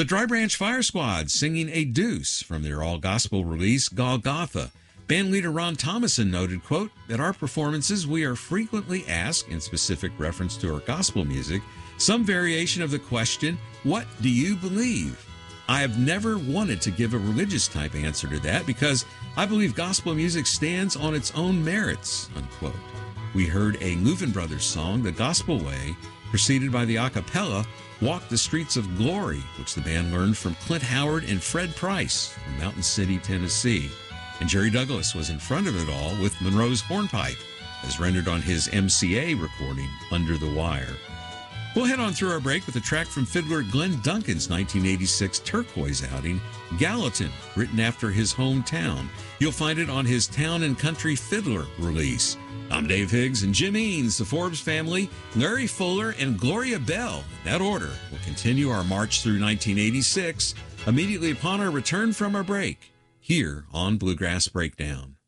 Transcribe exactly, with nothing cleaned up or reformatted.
the Dry Branch Fire Squad singing a deuce from their all-gospel release, Golgotha. Bandleader Ron Thomason noted, quote, "At our performances, we are frequently asked, in specific reference to our gospel music, some variation of the question, what do you believe? I have never wanted to give a religious type answer to that because I believe gospel music stands on its own merits," unquote. We heard a Louvin Brothers song, The Gospel Way, preceded by the a cappella Walk the Streets of Glory, which the band learned from Clint Howard and Fred Price from Mountain City, Tennessee. And Jerry Douglas was in front of it all with Monroe's hornpipe, as rendered on his M C A recording, Under the Wire. We'll head on through our break with a track from fiddler Glenn Duncan's nineteen eighty-six Turquoise outing, Gallatin, written after his hometown. You'll find it on his Town and Country Fiddler release. I'm Dave Higgs, and Jim Eanes, the Forbes family, Larry Fuller, and Gloria Bell. In that order, we'll continue our march through nineteen eighty-six immediately upon our return from our break, here on Bluegrass Breakdown.